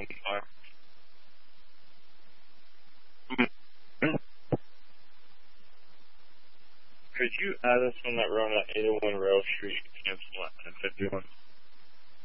Could you add us on that run at 801 Rail Street, cancel at 51?